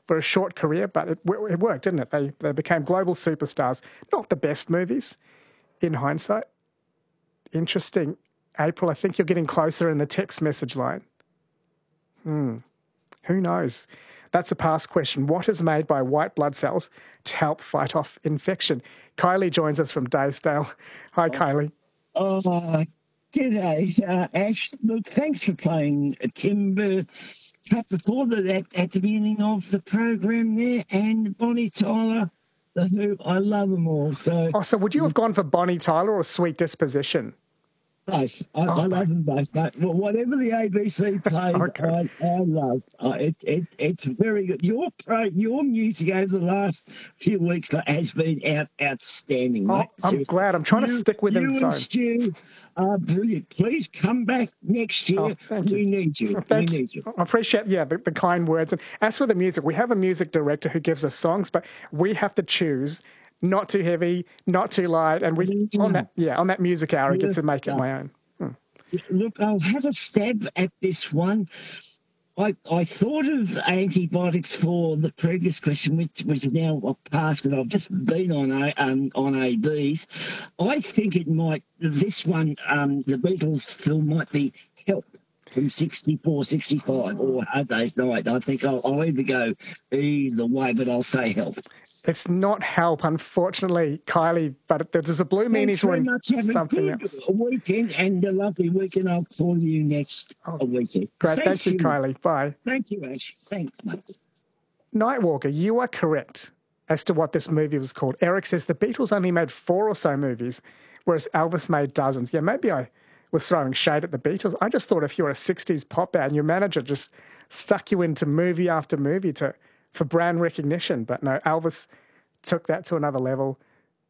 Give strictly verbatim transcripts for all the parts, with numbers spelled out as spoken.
for a short career, but it, it worked, didn't it? They, they became global superstars. Not the best movies in hindsight. Interesting. April, I think you're getting closer in the text message line. Hmm. Who knows? That's a past question. What is made by white blood cells to help fight off infection? Kylie joins us from Daysdale. Hi, oh, Kylie. Oh, uh, g'day, uh, Ash. Look, thanks for playing Timber Cut before that at the beginning of the program there, and Bonnie Tyler, the Who. I love them all. So, oh, so would you have gone for Bonnie Tyler or Sweet Disposition? Both. I, oh, I love them both. But whatever the A B C plays, okay. I, I love. Uh, it, it, it's very good. Your pro, your music over the last few weeks has been out, outstanding, oh, mate. I'm Seriously. glad. I'm trying you, to stick with you it. You and Stu are brilliant. Please come back next year. Oh, thank we you. need you. Thank we need you. I appreciate, yeah, the, the kind words. And as for the music, we have a music director who gives us songs, but we have to choose not too heavy, not too light, and we mm-hmm. on that, yeah, on that music hour, I get to make it my own. Hmm. Look, I'll have a stab at this one. I, I thought of antibiotics for the previous question, which which is now past, and I've just been on a, um, on A Bs. I think it might, this one, um, the Beatles film might be Help from sixty-four, sixty-five, or Hard Day's Night. I think I'll, I'll either go either way, but I'll say Help. It's not Help, unfortunately, Kylie, but there's a Blue Meanies one. Something Have a good else. weekend and a lovely weekend. I'll call you next oh, weekend. Great. Thank, Thank you, you, Kylie. Bye. Thank you, Ash. Thanks, mate. Nightwalker, you are correct as to what this movie was called. Eric says the Beatles only made four or so movies, whereas Elvis made dozens. Yeah, maybe I was throwing shade at the Beatles. I just thought if you're a sixties pop band, your manager just stuck you into movie after movie to for brand recognition. But no, Elvis took that to another level.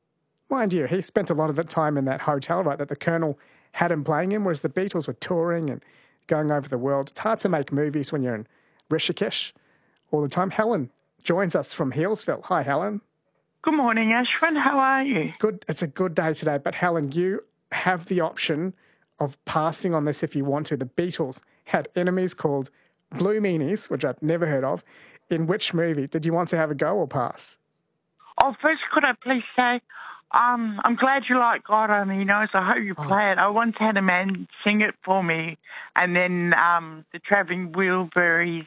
Mind you, he spent a lot of the time in that hotel, right, that the Colonel had him playing in, whereas the Beatles were touring and going over the world. It's hard to make movies when you're in Rishikesh all the time. Helen joins us from Healesville. Hi, Helen. Good morning, Ashwin. How are you? Good. It's a good day today. But, Helen, you have the option of passing on this if you want to. The Beatles had enemies called Blue Meanies, which I've never heard of. In which movie? Did you want to have a go or pass? Oh, first, could I please say, um, I'm glad you like God Only Knows. I hope you play oh. it. I once had a man sing it for me, and then um, the Travelling Wilburys,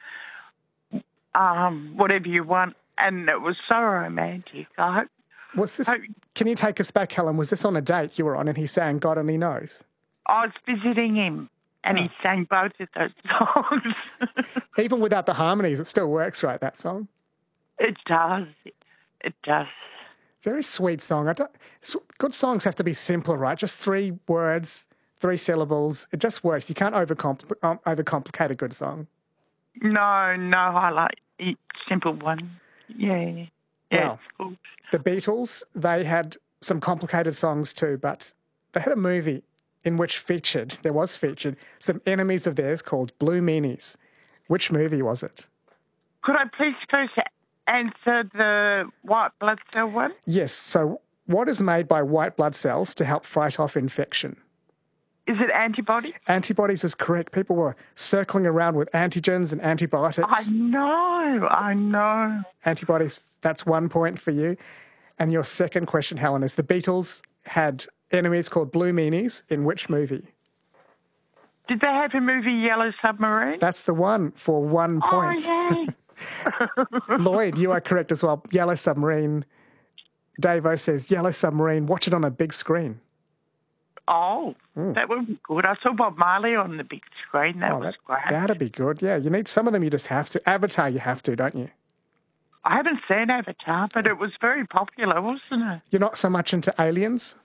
um, whatever you want, and it was so romantic. I hope. Was this? Hope, can you take us back, Helen? Was this on a date you were on, and he sang God Only Knows? I was visiting him, and oh. he sang both of those songs. Even without the harmonies, it still works, right? That song. It does. It does. Very sweet song. I don't, good songs have to be simpler, right? Just three words, three syllables. It just works. You can't overcompl- um, overcomplicate a good song. No, no, I like it. Simple one. Yeah. Yeah. Well, cool. The Beatles, they had some complicated songs too, but they had a movie in which featured, there was featured, some enemies of theirs called Blue Meanies. Which movie was it? Could I please first answer the white blood cell one? Yes. So what is made by white blood cells to help fight off infection? Is it antibodies? Antibodies is correct. People were circling around with antigens and antibiotics. I know, I know. Antibodies, that's one point for you. And your second question, Helen, is the Beatles had enemies called Blue Meanies in which movie? Did they have a movie, Yellow Submarine? That's the one for one point. Oh, yay. Lloyd, you are correct as well. Yellow Submarine. Davo says, Yellow Submarine, watch it on a big screen. Oh, mm. that would be good. I saw Bob Marley on the big screen. That oh, was that, great. That'd be good, yeah. You need some of them, you just have to. Avatar, you have to, don't you? I haven't seen Avatar, but it was very popular, wasn't it? You're not so much into aliens?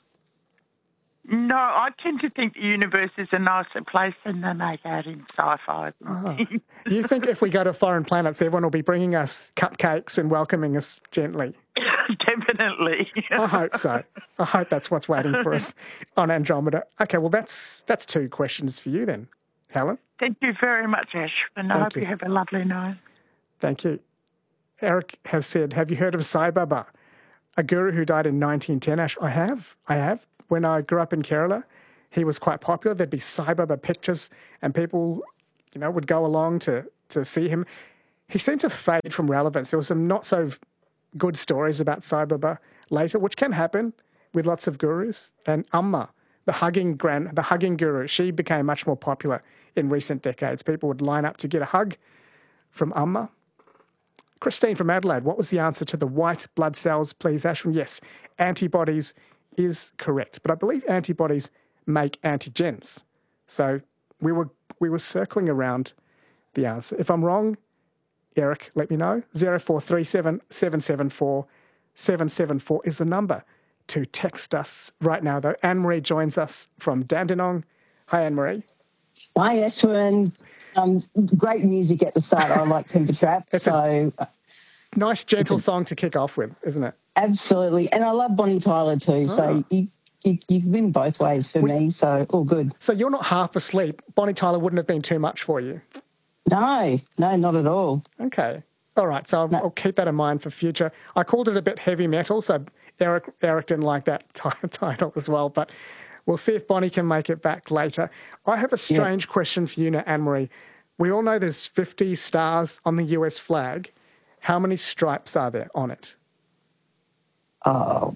No, I tend to think the universe is a nicer place than they make out in sci-fi. Oh. You think if we go to foreign planets, everyone will be bringing us cupcakes and welcoming us gently? Definitely. I hope so. I hope that's what's waiting for us on Andromeda. Okay, well, that's that's two questions for you then, Helen. Thank you very much, Ash, and I hope you. you have a lovely night. Thank you. Eric has said, have you heard of Sai Baba, a guru who died in nineteen ten? Ash, I have. I have. When I grew up in Kerala, he was quite popular. There'd be Sai Baba pictures and people, you know, would go along to, to see him. he seemed to fade from relevance. There were some not so good stories about Sai Baba later, which can happen with lots of gurus. And Amma, the hugging grand, the hugging guru, she became much more popular in recent decades. People would line up to get a hug from Amma. Christine from Adelaide, what was the answer to the white blood cells, please, Ashwin? Yes, antibodies is correct. But I believe antibodies make antigens. So we were we were circling around the answer. If I'm wrong, Eric, let me know. zero four three seven, seven seven four, seven seven four is the number to text us right now, though. Anne-Marie joins us from Dandenong. Hi, Anne-Marie. Hi, Ashwin. Um, great music at the start. I like Timber Trap. It's so a nice, gentle a, song to kick off with, isn't it? Absolutely. And I love Bonnie Tyler too. Oh. So you, you, you win both ways for we, me. So all good. So you're not half asleep. Bonnie Tyler wouldn't have been too much for you. No, no, not at all. Okay. All right. So I'll, no. I'll keep that in mind for future. I called it a bit heavy metal, so Eric, Eric didn't like that t- title as well. But we'll see if Bonnie can make it back later. I have a strange yeah. question for you now, Anne-Marie. We all know there's fifty stars on the U S flag. How many stripes are there on it? Oh.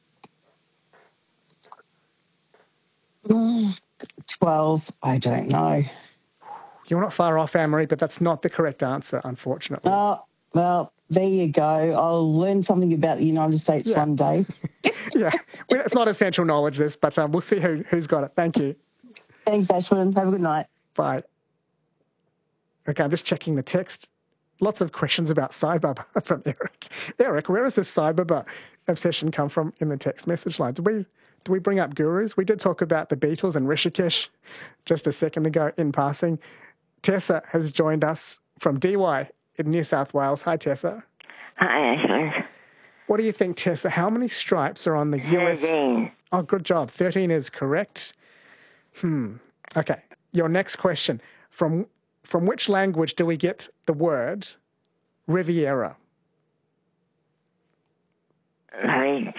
twelve, I don't know. You're not far off, Anne-Marie, but that's not the correct answer, unfortunately. Oh, well, there you go. I'll learn something about the United States yeah. one day. yeah, well, it's not essential knowledge, this, but um, we'll see who, who's got it. Thank you. Thanks, Ashwin. Have a good night. Bye. Okay, I'm just checking the text. Lots of questions about Sai Baba from Eric. Eric, where does this Sai Baba obsession come from in the text message line? Did we, do we bring up gurus? We did talk about the Beatles and Rishikesh just a second ago in passing. Tessa has joined us from D Y in New South Wales. Hi, Tessa. Hi, Ashwin. What do you think, Tessa? How many stripes are on the U S? thirteen. Oh, good job. thirteen is correct. Hmm. Okay. Your next question. From from which language do we get the word Riviera? Right.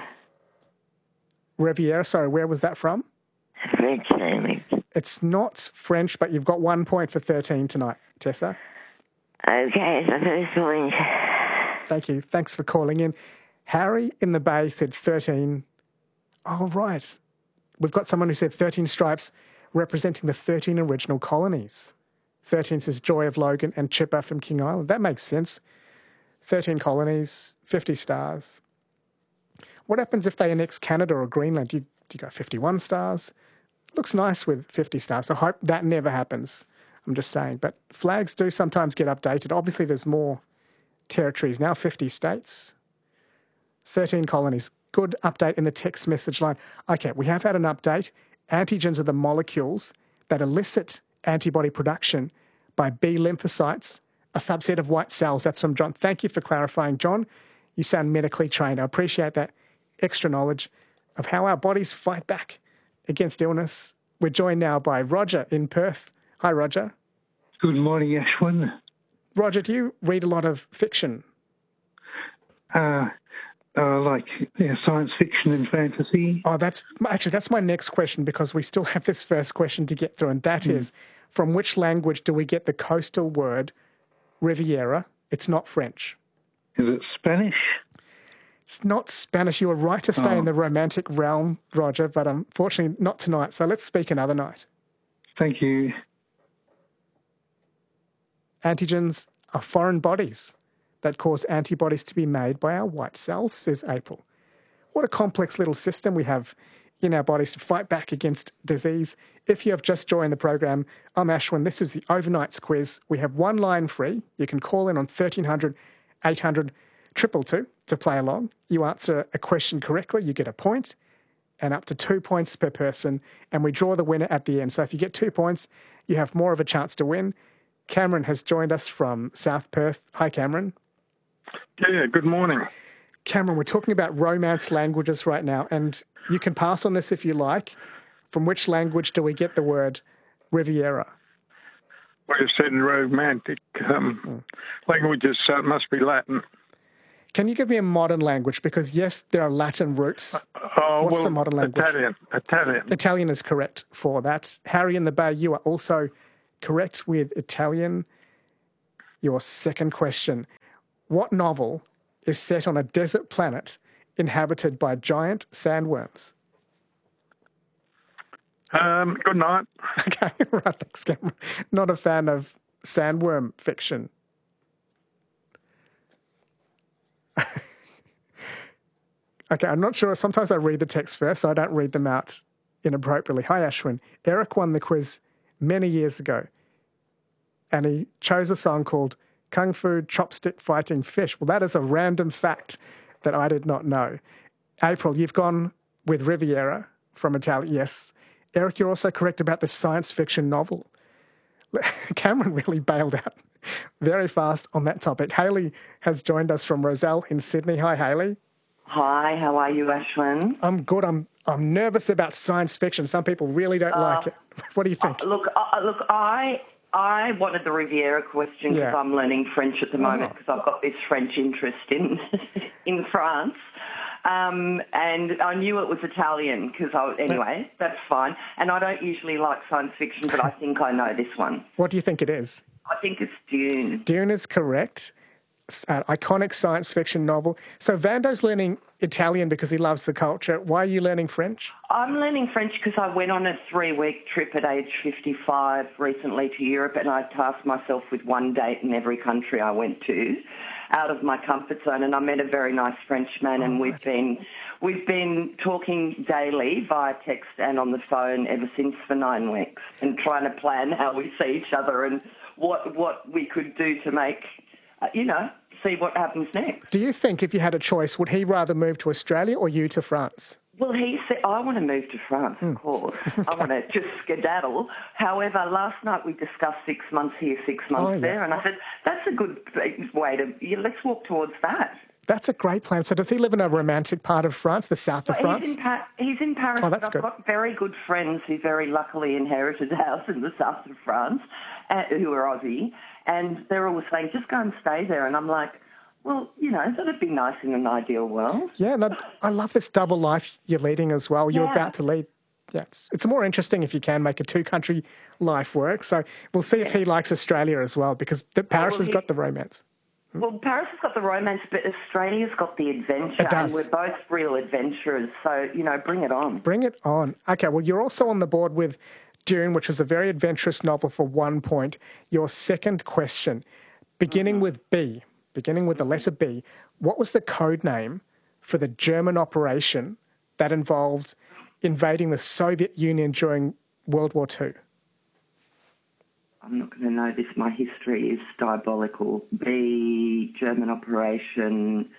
Riviera, sorry, where was that from? French language. It's not French, but you've got one point for thirteen tonight, Tessa. Okay, so first point. Thank you. Thanks for calling in. Harry in the Bay said thirteen. Oh, right. We've got someone who said thirteen stripes representing the thirteen original colonies. thirteen says Joy of Logan and Chipper from King Island. That makes sense. thirteen colonies, fifty stars. What happens if they annex Canada or Greenland? Do you, do you go fifty-one stars? Looks nice with fifty stars. I hope that never happens. I'm just saying. But flags do sometimes get updated. Obviously, there's more territories now, fifty states, thirteen colonies. Good update in the text message line. Okay, we have had an update. Antigens are the molecules that elicit antibody production by B lymphocytes, a subset of white cells. That's from John. Thank you for clarifying, John. You sound medically trained. I appreciate that extra knowledge of how our bodies fight back against illness. We're joined now by Roger in Perth. Hi, Roger. Good morning, Ashwin. Roger, do you read a lot of fiction? Uh, uh, like yeah, science fiction and fantasy. Oh, that's actually, that's my next question, because we still have this first question to get through, and that mm. is, from which language do we get the coastal word Riviera? It's not French. Is it Spanish? It's not Spanish. You were right to stay oh. in the romantic realm, Roger, but unfortunately not tonight. So let's speak another night. Thank you. Antigens are foreign bodies that cause antibodies to be made by our white cells, says April. What a complex little system we have in our bodies to fight back against disease. If you have just joined the program, I'm Ashwin. This is the Overnights quiz. We have one line free. You can call in on thirteen hundred, eight hundred, two two two to play along. You answer a question correctly, you get a point, and up to two points per person, and we draw the winner at the end. So if you get two points, you have more of a chance to win. Cameron has joined us from South Perth. Hi, Cameron. Yeah, good morning. Cameron, we're talking about Romance languages right now, and you can pass on this if you like. From which language do we get the word Riviera? Well, you said romantic um, mm. languages, so it must be Latin. Can you give me a modern language? Because, yes, there are Latin roots. Uh, oh, What's well, the modern language? Italian. Italian. Italian is correct for that. Harry in the Bay, you are also correct with Italian. Your second question. What novel is set on a desert planet inhabited by giant sandworms? Um, good night. Okay, right, thanks, Cameron. Not a fan of sandworm fiction. Okay, I'm not sure. Sometimes I read the text first, so I don't read them out inappropriately. Hi, Ashwin. Eric won the quiz many years ago, and he chose a song called Kung Fu Chopstick Fighting Fish. Well, that is a random fact that I did not know. April, you've gone with Riviera from Italian. Yes. Eric, you're also correct about the science fiction novel. Cameron really bailed out very fast on that topic. Hayley has joined us from Roselle in Sydney. Hi, Hayley. Hi, how are you, Ashwin? I'm good. I'm I'm nervous about science fiction. Some people really don't uh, like it. What do you think? Uh, look, uh, look, I I wanted the Riviera question because yeah. I'm learning French at the moment because oh. I've got this French interest in in France. Um, and I knew it was Italian because I, anyway, that's fine. And I don't usually like science fiction, but I think I know this one. What do you think it is? I think it's Dune. Dune is correct. An iconic science fiction novel. So Vando's learning Italian because he loves the culture. Why are you learning French? I'm learning French because I went on a three-week trip at age fifty-five recently to Europe, and I tasked myself with one date in every country I went to, out of my comfort zone. And I met a very nice Frenchman, and oh, we've right. been we've been talking daily via text and on the phone ever since for nine weeks, and trying to plan how we see each other and what what we could do to make. Uh, you know, see what happens next. Do you think if you had a choice, would he rather move to Australia or you to France? Well, he said, I want to move to France, of mm. course. okay. I want to just skedaddle. However, last night we discussed six months here, six months oh, yeah. there, and I said, that's a good way to, yeah, let's walk towards that. That's a great plan. So does he live in a romantic part of France, the south well, of France? He's in, pa- he's in Paris. Oh, that's I've good. got very good friends who very luckily inherited a house in the south of France, uh, who are Aussie, and they're always saying, just go and stay there. And I'm like, well, you know, that'd be nice in an ideal world. Yeah, no, I love this double life you're leading as well. You're yeah. about to lead. Yeah, it's, it's more interesting if you can make a two-country life work. So we'll see yeah. if he likes Australia as well, because the, Paris oh, well, has he, got the romance. Well, Paris has got the romance, but Australia's got the adventure. It does. And we're both real adventurers. So, you know, bring it on. Bring it on. Okay, well, you're also on the board with Dune, which was a very adventurous novel for one point. Your second question, beginning mm-hmm. with B, beginning with the letter B, what was the code name for the German operation that involved invading the Soviet Union during World War Two? I'm not going to know this. My history is diabolical. B, German operation.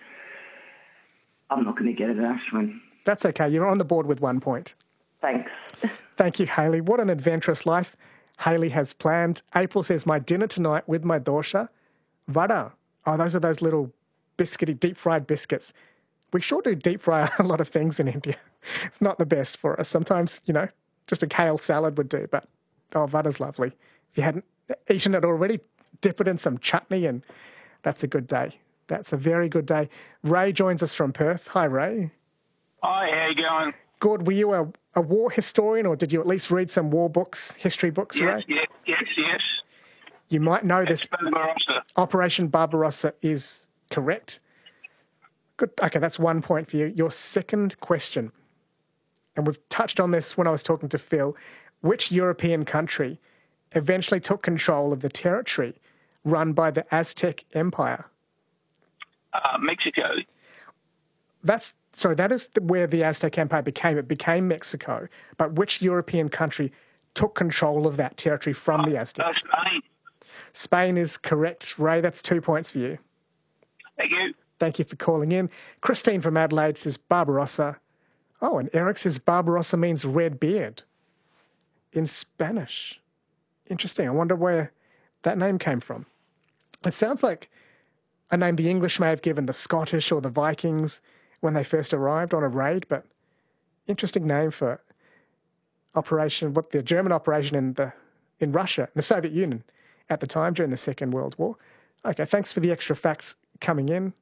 I'm not going to get it, Ashwin. That's okay. You're on the board with one point. Thanks. Thank you, Hayley. What an adventurous life Hayley has planned. April says, my dinner tonight with my dosha, vada. Oh, those are those little biscuity, deep-fried biscuits. We sure do deep-fry a lot of things in India. It's not the best for us. Sometimes, you know, just a kale salad would do, but, oh, vada's lovely. If you hadn't eaten it already, dip it in some chutney, and that's a good day. That's a very good day. Ray joins us from Perth. Hi, Ray. Hi, how you going? Good. Were you a, a war historian, or did you at least read some war books, history books, yes, Ray? Yes, yes, yes. You might know it's this. Barbarossa. Operation Barbarossa is correct. Good. Okay, that's one point for you. Your second question, and we've touched on this when I was talking to Phil, which European country eventually took control of the territory run by the Aztec Empire? Uh, Mexico. That's sorry. That is the, where the Aztec Empire became. It became Mexico. But which European country took control of that territory from uh, the Aztecs? Uh, Spain. Spain is correct. Ray, that's two points for you. Thank you. Thank you for calling in. Christine from Adelaide says Barbarossa. Oh, and Eric says Barbarossa means red beard in Spanish. Interesting. I wonder where that name came from. It sounds like a name the English may have given the Scottish or the Vikings when they first arrived on a raid, but interesting name for operation, what the German operation in the in Russia, in the Soviet Union at the time during the Second World War. Okay, thanks for the extra facts coming in.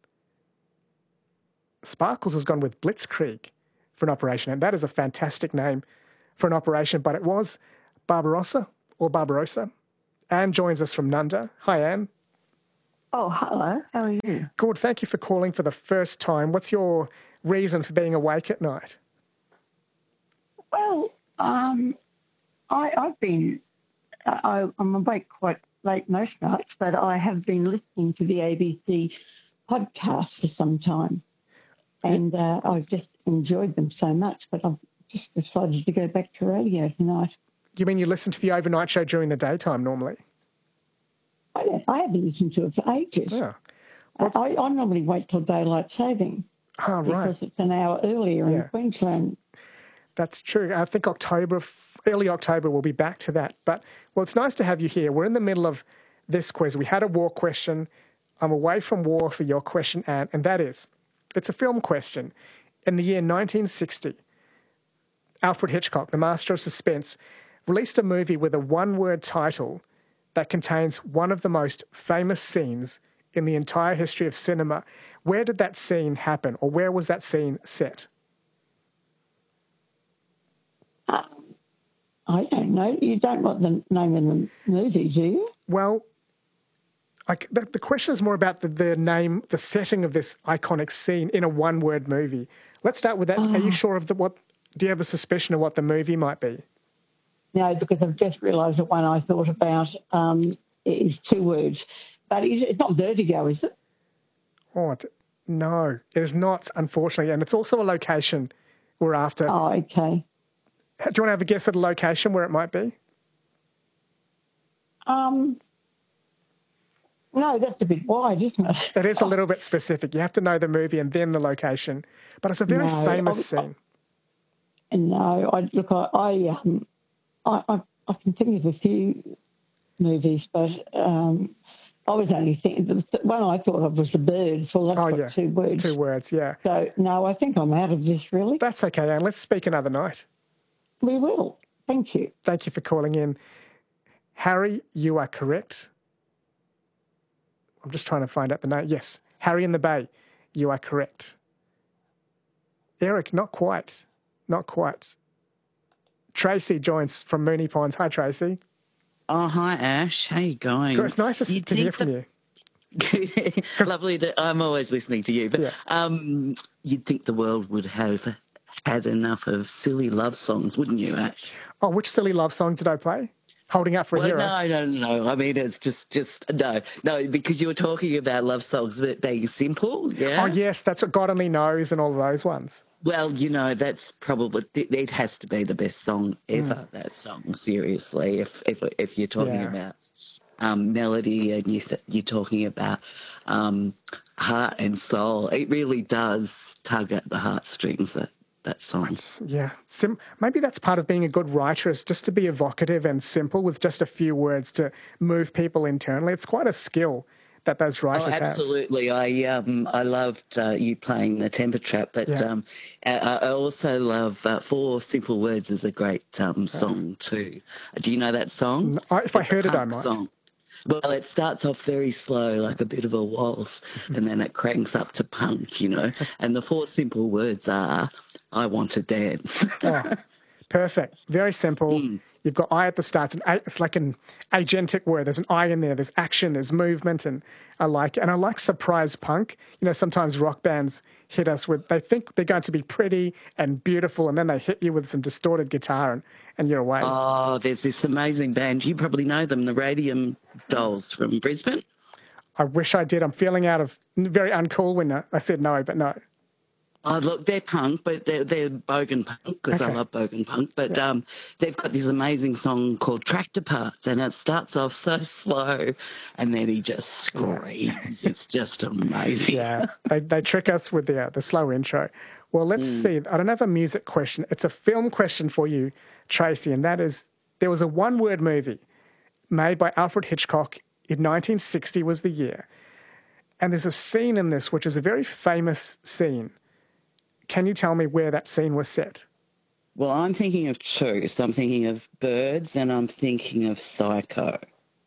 Sparkles has gone with Blitzkrieg for an operation, and that is a fantastic name for an operation, but it was Barbarossa or Barbarossa. Anne joins us from Nunda. Hi, Anne. Oh, hello. How are you? Good. Thank you for calling for the first time. What's your reason for being awake at night? Well, um, I, I've been, I, I'm awake quite late most nights, but I have been listening to the A B C podcast for some time. And uh, I've just enjoyed them so much, but I've just decided to go back to radio tonight. You mean you listen to the overnight show during the daytime normally? I, I haven't listened to it for ages. Yeah. I, I normally wait till daylight saving. Oh, right. Because it's an hour earlier Yeah. in Queensland. That's true. I think October, early October, we'll be back to that. But, well, it's nice to have you here. We're in the middle of this quiz. We had a war question. I'm away from war for your question, Anne, and that is, it's a film question. In the year nineteen sixty, Alfred Hitchcock, the master of suspense, released a movie with a one-word title that contains one of the most famous scenes in the entire history of cinema. Where did that scene happen, or where was that scene set? Um, I don't know. You don't want the name of the movie, do you? Well, I, the, the question is more about the, the name, the setting of this iconic scene in a one-word movie. Let's start with that. Oh. Are you sure of the what? Do you have a suspicion of what the movie might be? No, because I've just realised that one I thought about um, is two words. But it's not Vertigo, is it? Oh, it, no, it is not, unfortunately. And it's also a location we're after. Oh, okay. Do you want to have a guess at a location where it might be? Um, no, that's a bit wide, isn't it? It is a little bit specific. You have to know the movie and then the location. But it's a very No, famous I- scene. No, I look, I, I, um, I, I, I can think of a few movies, but um, I was only thinking the one I thought of was The Birds. Well, that's Oh, got yeah. two words. Two words, yeah. So no, I think I'm out of this. Really, That's okay, Anne. Let's speak another night. we will. Thank you. Thank you for calling in. Harry, you are correct. I'm just trying to find out the name. Yes, Harry in the Bay, you are correct. Eric, not quite. Not quite. Tracy joins from Mooney Ponds. Hi, Tracy. Oh, hi, Ash. How you going? Good. It's nice to, You to hear think from you. Lovely. To, I'm always listening to you. But Yeah. um, you'd think the world would have had enough of silly love songs, wouldn't you, Ash? Oh, which silly love song did I play? Holding Up for a Well, Hero. no, no, no, no. I mean, it's just, just no, no, because you were talking about love songs that being simple, yeah? Oh, yes, that's what God Only Knows and all of those ones. Well, you know, that's probably, it it has to be the best song ever, that song, seriously, if if if you're talking Yeah. about um, melody and you th- you're talking about um, heart and soul. It really does tug at the heartstrings, that, that song. Yeah. Sim- maybe that's part of being a good writer, is just to be evocative and simple with just a few words to move people internally. It's quite a skill that those writers Oh, have. absolutely. I um I loved uh, you playing the Temper Trap, but Yeah. um I, I also love uh, Four Simple Words is a great um song too. Do you know that song? N- I- if I It's a heard it, I punk might. Song. Well, it starts off very slow, like a bit of a waltz, and then it cranks up to punk, you know. And the four simple words are, "I want to dance." Oh, perfect. Very simple. Hmm. You've got I at the start. It's, an, a- it's like an agentic word. There's an I in there. There's action. There's movement. And I like it. And I like surprise punk. You know, sometimes rock bands hit us with, they think they're going to be pretty and beautiful, and then they hit you with some distorted guitar and, and you're away. Oh, there's this amazing band. You probably know them, the Radium Dolls from Brisbane. I wish I did. I'm feeling out of, very uncool when I I said no, but no. Oh, look, they're punk, but they're, they're bogan punk, because Okay. I love bogan punk. But um, they've got this amazing song called Tractor Parts, and it starts off so slow, and then he just screams. It's just amazing. Yeah, they, they trick us with the, uh, the slow intro. Well, let's Mm. see. I don't have a music question. It's a film question for you, Tracy, and that is, there was a one-word movie made by Alfred Hitchcock in nineteen sixty was the year. And there's a scene in this which is a very famous scene. Can you tell me where that scene was set? Well, I'm thinking of two. So I'm thinking of Birds, and I'm thinking of Psycho.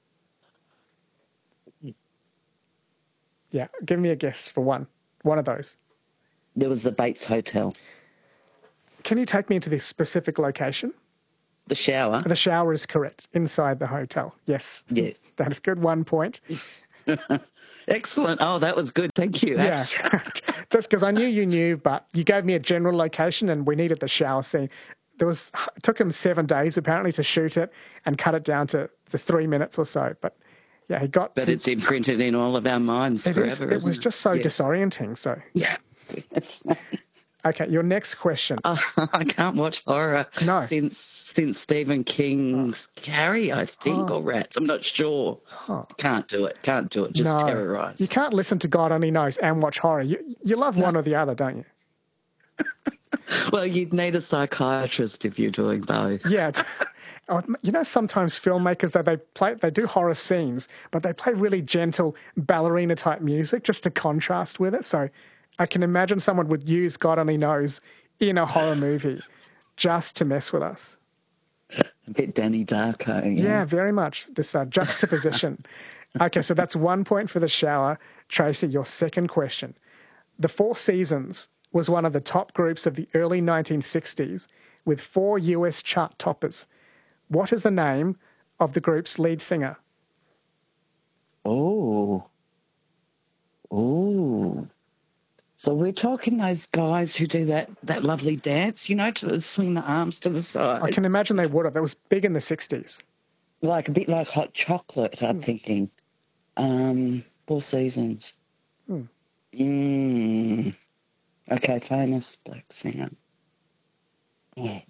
Yeah, give me a guess for one. One of those. There was the Bates Hotel. Can you take me into this specific location? The shower. The shower is correct, inside the hotel. Yes. Yes. That is good. One point. Excellent. Oh, that was good. Thank you. Yeah, just because I knew you knew, but you gave me a general location and we needed the shower scene. There was, it took him seven days apparently to shoot it and cut it down to, to three minutes or so. But yeah, he got... But he, it's imprinted in all of our minds it forever. Is, it was just so yeah. disorienting. So yeah. Okay, your next question. Oh, I can't watch horror no. since since Stephen King's oh. Carrie, I think, oh. or Rats. I'm not sure. Oh. Can't do it. Can't do it. Just no. terrorise. You can't listen to God Only Knows and watch horror. You, you love no. one or the other, don't you? Well, you'd need a psychiatrist if you're doing both. Yeah. Oh, you know, sometimes filmmakers, they, they play, they do horror scenes, but they play really gentle ballerina-type music just to contrast with it. So I can imagine someone would use God Only Knows in a horror movie just to mess with us. A bit Danny Darko. Yeah, yeah very much. This uh, juxtaposition. Okay, so that's one point for the shower. Tracy, your second question. The Four Seasons was one of the top groups of the early nineteen sixties with four U S chart toppers. What is the name of the group's lead singer? Oh. Oh. So we're talking those guys who do that, that lovely dance, you know, to swing the arms to the side. I can imagine they would have. That was big in the sixties. Like a bit like Hot Chocolate, I'm mm. thinking. Um, Four Seasons. Mm. Mm. Okay, famous black singer. Yeah.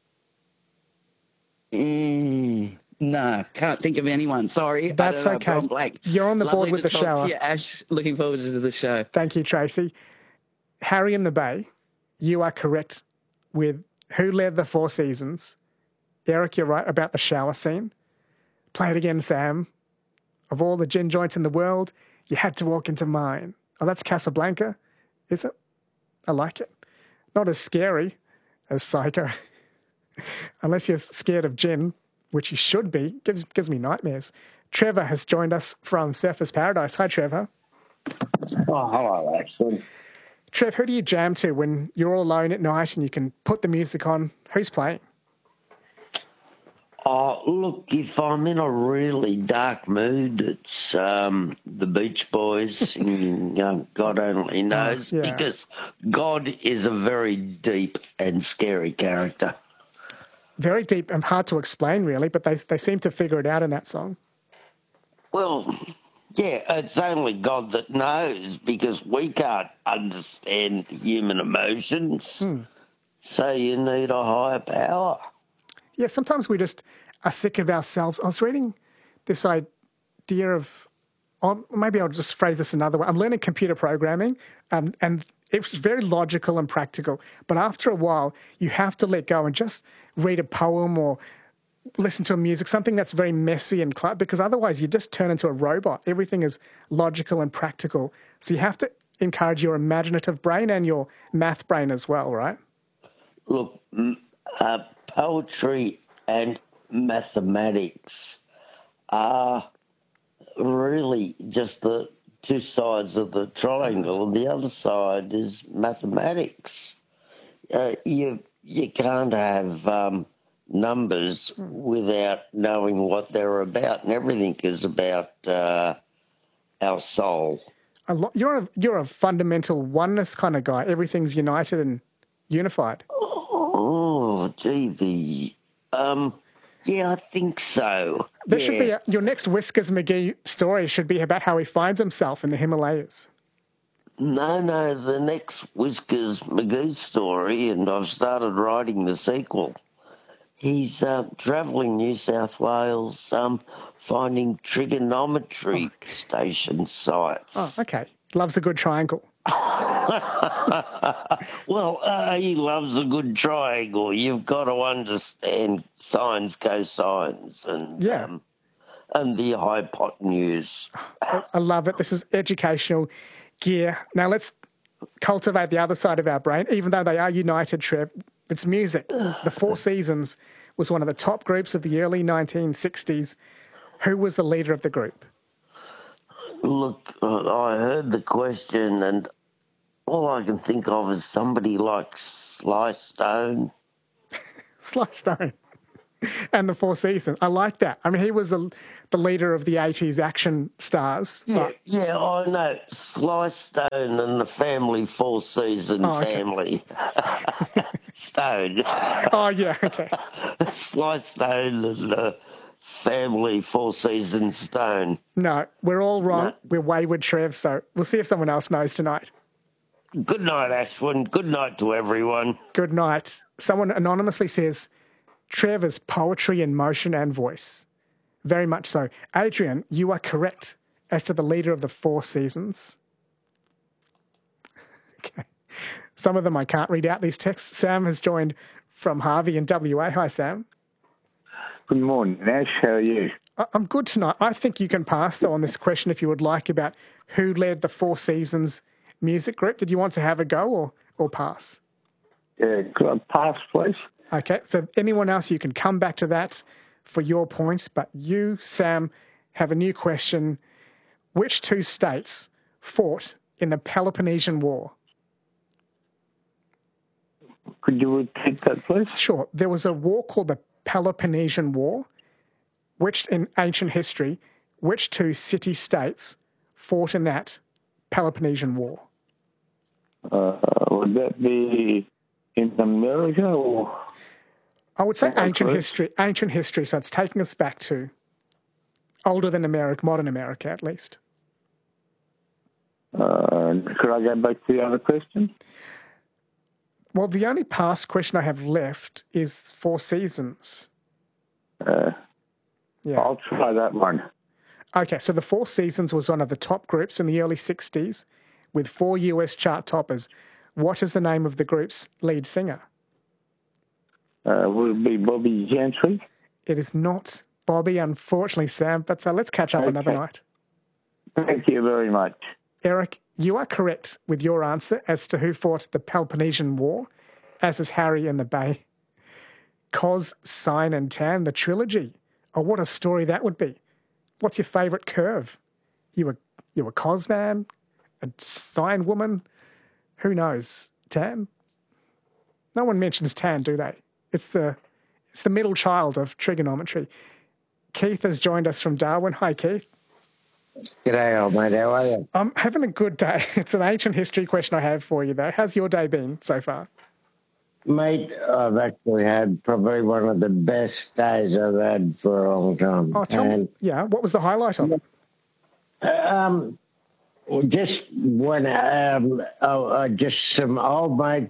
Mm. No, can't think of anyone. Sorry. That's I don't know, okay. Blank. You're on the Lovely board with to the talk shower. To you, Ash. Looking forward to the show. Thank you, Tracy. Harry in the Bay, you are correct with who led the Four Seasons. Eric, you're right about the shower scene. Play it again, Sam. Of all the gin joints in the world, you had to walk into mine. Oh, that's Casablanca, is it? I like it. Not as scary as Psycho. Unless you're scared of gin, which you should be. Gives, gives me nightmares. Trevor has joined us from Surfers Paradise. Hi, Trevor. Oh, hello, Ashton. Trev, who do you jam to when you're all alone at night and you can put the music on? Who's playing? Oh, look, if I'm in a really dark mood, it's um, the Beach Boys singing um, God Only Knows, oh, yeah. because God is a very deep and scary character. Very deep and hard to explain, really, but they they seem to figure it out in that song. Well, yeah, it's only God that knows, because we can't understand human emotions, hmm. so you need a higher power. Yeah, sometimes we just are sick of ourselves. I was reading this idea of, or maybe I'll just phrase this another way. I'm learning computer programming, um, and it's very logical and practical. But after a while, you have to let go and just read a poem or listen to a music, something that's very messy and cl- because otherwise you just turn into a robot. Everything is logical and practical. So you have to encourage your imaginative brain and your math brain as well, right? Look, uh, poetry and mathematics are really just the two sides of the triangle, and the other side is mathematics. Uh, you you can't have um, numbers without knowing what they're about, and everything is about uh, our soul. A lot, you're a you're a fundamental oneness kind of guy. Everything's united and unified. Oh, gee, the um, yeah, I think so. There yeah. should be a, your next Whiskers McGee story should be about how he finds himself in the Himalayas. No, no, the next Whiskers McGee story, and I've started writing the sequel. He's uh, travelling New South Wales, um, finding trigonometry oh, okay. station sites. Oh, okay. Loves a good triangle. Well, uh, he loves a good triangle. You've got to understand sines, cosines, and yeah. um, and the hypotenuse. I, I love it. This is educational gear. Now let's cultivate the other side of our brain, even though they are united, Trev. It's music. The Four Seasons was one of the top groups of the early nineteen sixties. Who was the leader of the group? Look, I heard the question, and all I can think of is somebody like Sly Stone. Sly Stone. and the Four Seasons. I like that. I mean, he was a, the leader of the eighties action stars. Yeah, but... yeah, I know. Sly Stone and the family, Four Season Oh, okay. family. Stone. Oh, yeah, okay. Sly Stone and the family, Four Season Stone. No, we're all wrong. No. We're wayward Trev, so we'll see if someone else knows tonight. Good night, Ashwin. Good night to everyone. Good night. Someone anonymously says, Trevor's poetry in motion and voice. Very much so. Adrian, you are correct as to the leader of the Four Seasons. Okay. Some of them I can't read out, these texts. Sam has joined from Harvey in W A. Hi, Sam. Good morning, Ash. How are you? I- I'm good tonight. I think you can pass, though, on this question if you would like about who led the Four Seasons music group. Did you want to have a go or, or pass? Yeah, could I pass, please? Okay, so anyone else, you can come back to that for your points, but you, Sam, have a new question. Which two states fought in the Peloponnesian War? Could you repeat that, please? Sure. There was a war called the Peloponnesian War, which in ancient history, which two city-states fought in that Peloponnesian War? Uh, would that be in America or? I would say ancient history. Ancient history. So it's taking us back to older than America, modern America, at least. Uh, could I go back to the other question? Well, the only past question I have left is Four Seasons. Uh, yeah, I'll try that one. Okay, so the Four Seasons was one of the top groups in the early sixties with four U S chart toppers. What is the name of the group's lead singer? Uh, would it be Bobby Gentry? It is not Bobby, unfortunately, Sam, but so let's catch up Okay. another night. Thank you very much. Eric, you are correct with your answer as to who fought the Peloponnesian War, as is Harry in the Bay. Cos, Sign and Tan, the trilogy. Oh, what a story that would be. What's your favourite curve? You were you were Cos man? A Sign woman? Who knows? Tan? No one mentions Tan, do they? It's the it's the middle child of trigonometry. Keith has joined us from Darwin. Hi, Keith. G'day, old mate. How are you? I'm having a good day. It's an ancient history question I have for you, though. How's your day been so far? Mate, I've actually had probably one of the best days I've had for a long time. Oh, tell and, me. Yeah, what was the highlight of it? Um, well, just when um, oh, uh, just some old mates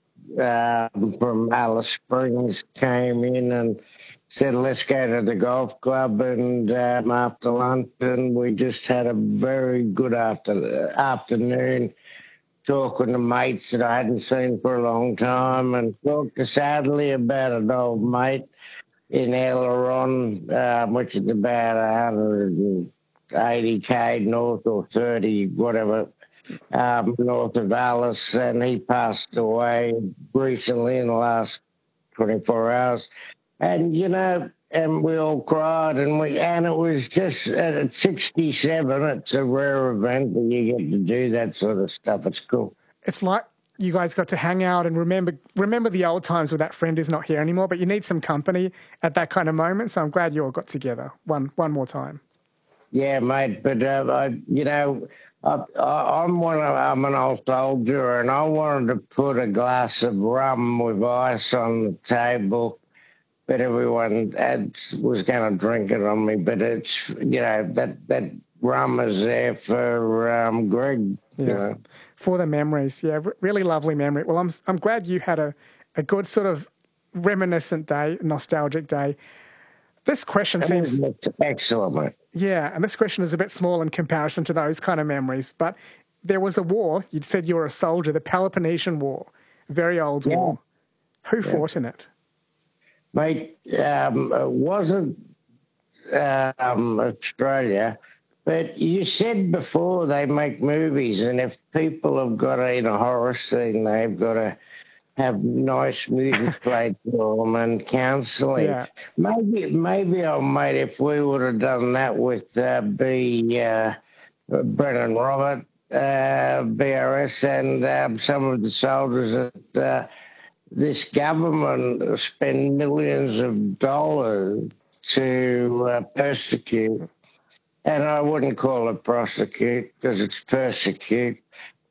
um, from Alice Springs came in and said, let's go to the golf club, and um, after lunch, and we just had a very good after, afternoon talking to mates that I hadn't seen for a long time, and talked to Sadly about an old mate in Aileron, um, which is about one hundred eighty k north or thirty, whatever, um, north of Alice, and he passed away recently in the last twenty-four hours. And, you know, and we all cried, and we and it was just at sixty-seven, it's a rare event that you get to do that sort of stuff. It's cool. It's like you guys got to hang out and remember remember the old times where that friend is not here anymore, but you need some company at that kind of moment, so I'm glad you all got together one one more time. Yeah, mate, but, uh, I, you know, I, I, I'm, one of, I'm an old soldier, and I wanted to put a glass of rum with ice on the table, but everyone had, was going to drink it on me. But it's, you know, that, that rum is there for um, Greg. Yeah, You know. for the memories. Yeah, r- really lovely memory. Well, I'm I'm glad you had a, a good sort of reminiscent day, nostalgic day. This question That seems was excellent, mate. Yeah, and this question is a bit small in comparison to those kind of memories. But there was a war. You said you were a soldier, the Peloponnesian War, very old Yeah. war. Who Yeah. fought in it? Mate, um, it wasn't um, Australia, but you said before they make movies, and if people have got to, in a horror scene, they've got to have nice music played for them and counselling. Yeah. Maybe, maybe, oh, mate, if we would have done that with uh, B, uh, Brennan Robert, uh, B R S, and um, some of the soldiers that uh, this government spend millions of dollars to uh, persecute, and I wouldn't call it prosecute because it's persecute,